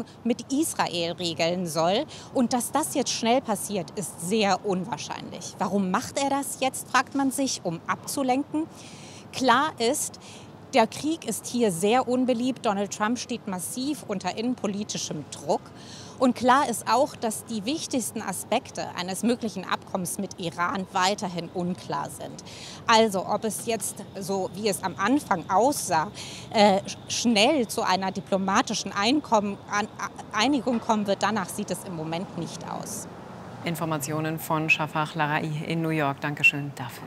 Beziehungen mit Israel regeln soll. Und dass das jetzt schnell passiert, ist sehr unwahrscheinlich. Warum macht er das jetzt, fragt man sich, um abzulenken. Klar ist, der Krieg ist hier sehr unbeliebt. Donald Trump steht massiv unter innenpolitischem Druck. Und klar ist auch, dass die wichtigsten Aspekte eines möglichen Abkommens mit Iran weiterhin unklar sind. Also ob es jetzt, so wie es am Anfang aussah, schnell zu einer diplomatischen Einigung kommen wird, danach sieht es im Moment nicht aus. Informationen von Shafaq Larai in New York. Dankeschön dafür.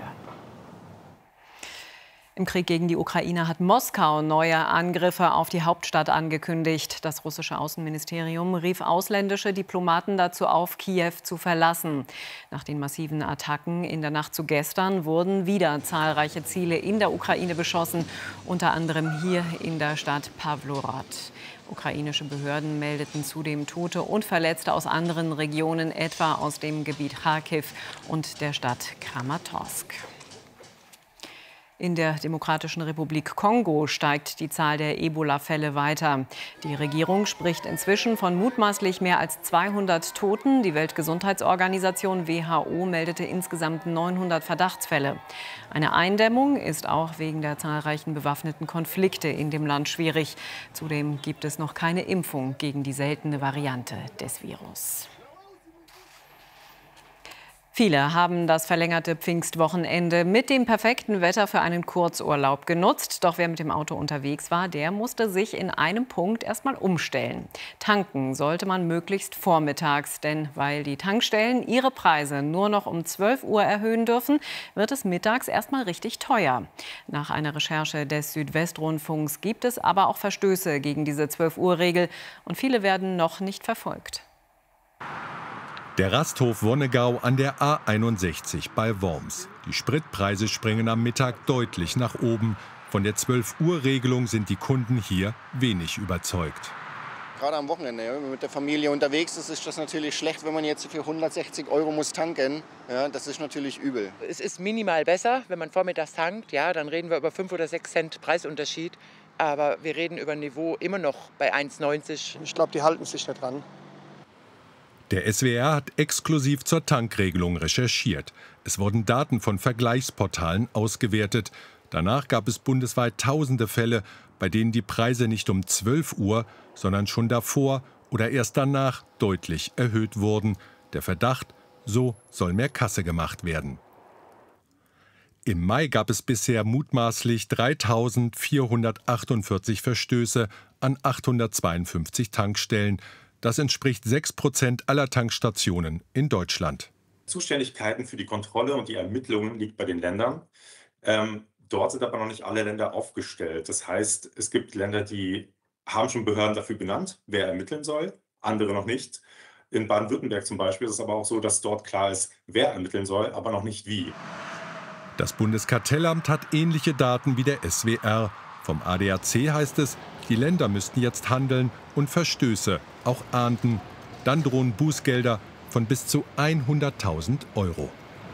Im Krieg gegen die Ukraine hat Moskau neue Angriffe auf die Hauptstadt angekündigt. Das russische Außenministerium rief ausländische Diplomaten dazu auf, Kiew zu verlassen. Nach den massiven Attacken in der Nacht zu gestern wurden wieder zahlreiche Ziele in der Ukraine beschossen, unter anderem hier in der Stadt Pawlorod. Ukrainische Behörden meldeten zudem Tote und Verletzte aus anderen Regionen, etwa aus dem Gebiet Charkiw und der Stadt Kramatorsk. In der Demokratischen Republik Kongo steigt die Zahl der Ebola-Fälle weiter. Die Regierung spricht inzwischen von mutmaßlich mehr als 200 Toten. Die Weltgesundheitsorganisation WHO meldete insgesamt 900 Verdachtsfälle. Eine Eindämmung ist auch wegen der zahlreichen bewaffneten Konflikte in dem Land schwierig. Zudem gibt es noch keine Impfung gegen die seltene Variante des Virus. Viele haben das verlängerte Pfingstwochenende mit dem perfekten Wetter für einen Kurzurlaub genutzt. Doch wer mit dem Auto unterwegs war, der musste sich in einem Punkt erst mal umstellen. Tanken sollte man möglichst vormittags, denn weil die Tankstellen ihre Preise nur noch um 12 Uhr erhöhen dürfen, wird es mittags erst mal richtig teuer. Nach einer Recherche des Südwestrundfunks gibt es aber auch Verstöße gegen diese 12-Uhr-Regel und viele werden noch nicht verfolgt. Der Rasthof Wonnegau an der A61 bei Worms. Die Spritpreise springen am Mittag deutlich nach oben. Von der 12-Uhr-Regelung sind die Kunden hier wenig überzeugt. Gerade am Wochenende, wenn man mit der Familie unterwegs ist, ist das natürlich schlecht, wenn man jetzt für 160 € muss tanken. Ja, das ist natürlich übel. Es ist minimal besser, wenn man vormittags tankt. Ja, dann reden wir über 5 oder 6 Cent Preisunterschied. Aber wir reden über ein Niveau immer noch bei 1,90. Ich glaube, die halten sich nicht dran. Der SWR hat exklusiv zur Tankregelung recherchiert. Es wurden Daten von Vergleichsportalen ausgewertet. Danach gab es bundesweit tausende Fälle, bei denen die Preise nicht um 12 Uhr, sondern schon davor oder erst danach deutlich erhöht wurden. Der Verdacht, so soll mehr Kasse gemacht werden. Im Mai gab es bisher mutmaßlich 3.448 Verstöße an 852 Tankstellen. Das entspricht 6% aller Tankstationen in Deutschland. Zuständigkeiten für die Kontrolle und die Ermittlungen liegt bei den Ländern. Dort sind aber noch nicht alle Länder aufgestellt. Das heißt, es gibt Länder, die haben schon Behörden dafür benannt, wer ermitteln soll, andere noch nicht. In Baden-Württemberg zum Beispiel ist es aber auch so, dass dort klar ist, wer ermitteln soll, aber noch nicht wie. Das Bundeskartellamt hat ähnliche Daten wie der SWR. Vom ADAC heißt es, die Länder müssten jetzt handeln und Verstöße auch ahnden. Dann drohen Bußgelder von bis zu 100.000 €.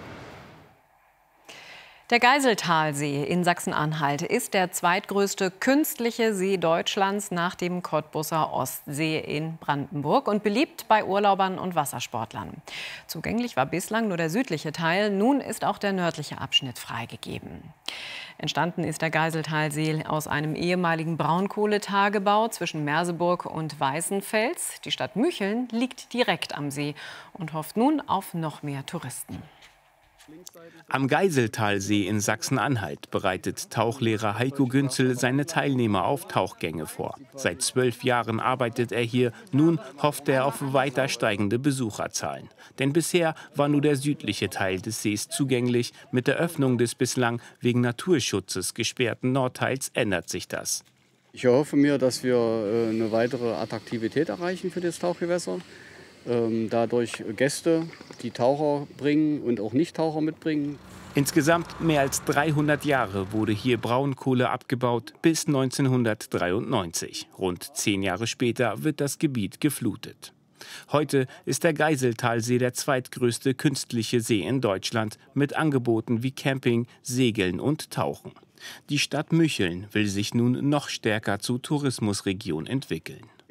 Der Geiseltalsee in Sachsen-Anhalt ist der zweitgrößte künstliche See Deutschlands nach dem Kottbusser Ostsee in Brandenburg und beliebt bei Urlaubern und Wassersportlern. Zugänglich war bislang nur der südliche Teil, nun ist auch der nördliche Abschnitt freigegeben. Entstanden ist der Geiseltalsee aus einem ehemaligen Braunkohletagebau zwischen Merseburg und Weißenfels. Die Stadt Mücheln liegt direkt am See und hofft nun auf noch mehr Touristen. Am Geiseltalsee in Sachsen-Anhalt bereitet Tauchlehrer Heiko Günzel seine Teilnehmer auf Tauchgänge vor. Seit 12 Jahren arbeitet er hier. Nun hofft er auf weiter steigende Besucherzahlen. Denn bisher war nur der südliche Teil des Sees zugänglich. Mit der Öffnung des bislang wegen Naturschutzes gesperrten Nordteils ändert sich das. Ich erhoffe mir, dass wir eine weitere Attraktivität erreichen für das Tauchgewässer. Dadurch Gäste, die Taucher bringen und auch Nicht-Taucher mitbringen. Insgesamt mehr als 300 Jahre wurde hier Braunkohle abgebaut, bis 1993. Rund 10 Jahre später wird das Gebiet geflutet. Heute ist der Geiseltalsee der zweitgrößte künstliche See in Deutschland mit Angeboten wie Camping, Segeln und Tauchen. Die Stadt Mücheln will sich nun noch stärker zur Tourismusregion entwickeln.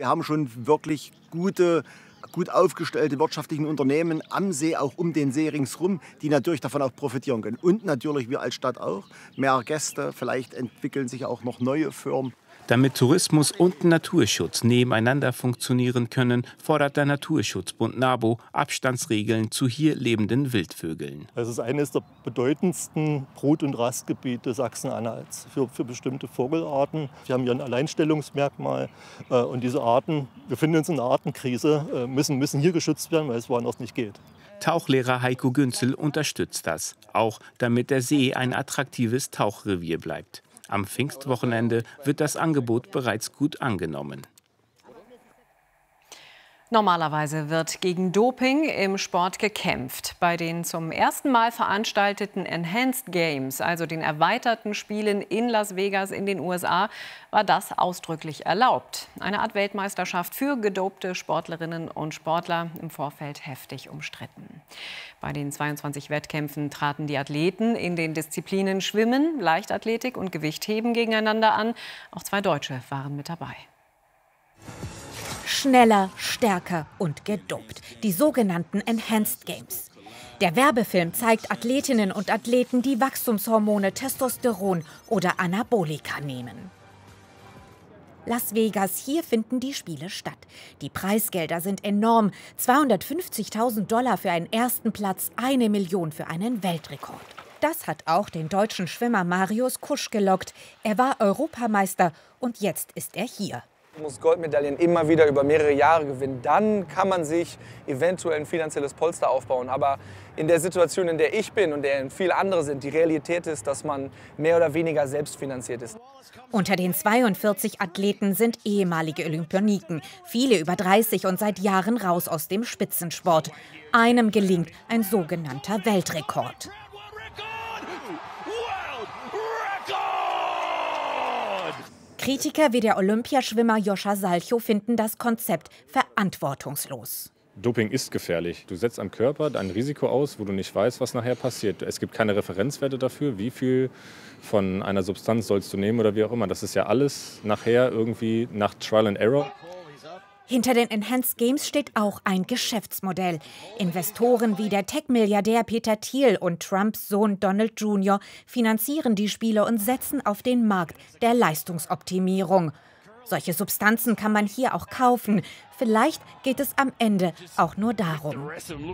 Wir haben schon wirklich gut aufgestellte wirtschaftliche Unternehmen am See, auch um den See ringsherum, die natürlich davon auch profitieren können. Und natürlich wir als Stadt auch. Mehr Gäste, vielleicht entwickeln sich auch noch neue Firmen. Damit Tourismus und Naturschutz nebeneinander funktionieren können, fordert der Naturschutzbund NABU Abstandsregeln zu hier lebenden Wildvögeln. Es ist eines der bedeutendsten Brut- und Rastgebiete Sachsen-Anhalts für bestimmte Vogelarten. Wir haben hier ein Alleinstellungsmerkmal und diese Arten, wir befinden uns in einer Artenkrise, müssen hier geschützt werden, weil es woanders nicht geht. Tauchlehrer Heiko Günzel unterstützt das, auch damit der See ein attraktives Tauchrevier bleibt. Am Pfingstwochenende wird das Angebot bereits gut angenommen. Normalerweise wird gegen Doping im Sport gekämpft. Bei den zum ersten Mal veranstalteten Enhanced Games, also den erweiterten Spielen in Las Vegas in den USA, war das ausdrücklich erlaubt. Eine Art Weltmeisterschaft für gedopte Sportlerinnen und Sportler, im Vorfeld heftig umstritten. Bei den 22 Wettkämpfen traten die Athleten in den Disziplinen Schwimmen, Leichtathletik und Gewichtheben gegeneinander an. Auch 2 Deutsche waren mit dabei. Schneller, stärker und gedopt. Die sogenannten Enhanced Games. Der Werbefilm zeigt Athletinnen und Athleten, die Wachstumshormone Testosteron oder Anabolika nehmen. Las Vegas, hier finden die Spiele statt. Die Preisgelder sind enorm. 250.000 $ für einen ersten Platz, 1 Million für einen Weltrekord. Das hat auch den deutschen Schwimmer Marius Kusch gelockt. Er war Europameister und jetzt ist er hier. Man muss Goldmedaillen immer wieder über mehrere Jahre gewinnen. Dann kann man sich eventuell ein finanzielles Polster aufbauen. Aber in der Situation, in der ich bin und in der viele andere sind, die Realität ist, dass man mehr oder weniger selbstfinanziert ist. Unter den 42 Athleten sind ehemalige Olympioniken. Viele über 30 und seit Jahren raus aus dem Spitzensport. Einem gelingt ein sogenannter Weltrekord. Kritiker wie der Olympiaschwimmer Joscha Salchow finden das Konzept verantwortungslos. Doping ist gefährlich. Du setzt am Körper ein Risiko aus, wo du nicht weißt, was nachher passiert. Es gibt keine Referenzwerte dafür, wie viel von einer Substanz sollst du nehmen oder wie auch immer. Das ist ja alles nachher irgendwie nach Trial and Error. Hinter den Enhanced Games steht auch ein Geschäftsmodell. Investoren wie der Tech-Milliardär Peter Thiel und Trumps Sohn Donald Jr. finanzieren die Spiele und setzen auf den Markt der Leistungsoptimierung. Solche Substanzen kann man hier auch kaufen. Vielleicht geht es am Ende auch nur darum.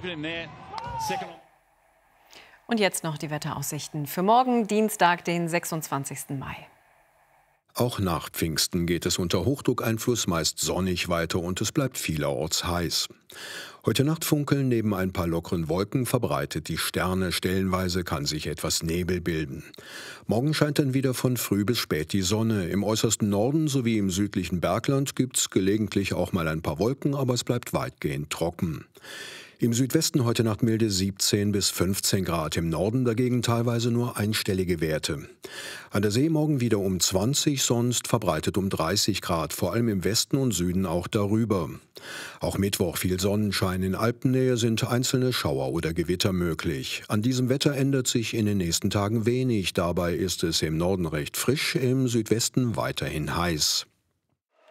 Und jetzt noch die Wetteraussichten für morgen, Dienstag, den 26. Mai. Auch nach Pfingsten geht es unter Hochdruckeinfluss meist sonnig weiter und es bleibt vielerorts heiß. Heute Nacht funkeln neben ein paar lockeren Wolken verbreitet die Sterne. Stellenweise kann sich etwas Nebel bilden. Morgen scheint dann wieder von früh bis spät die Sonne. Im äußersten Norden sowie im südlichen Bergland gibt es gelegentlich auch mal ein paar Wolken, aber es bleibt weitgehend trocken. Im Südwesten heute Nacht milde 17 bis 15 Grad, im Norden dagegen teilweise nur einstellige Werte. An der See morgen wieder um 20, sonst verbreitet um 30 Grad, vor allem im Westen und Süden auch darüber. Auch Mittwoch viel Sonnenschein, in Alpennähe sind einzelne Schauer oder Gewitter möglich. An diesem Wetter ändert sich in den nächsten Tagen wenig, dabei ist es im Norden recht frisch, im Südwesten weiterhin heiß.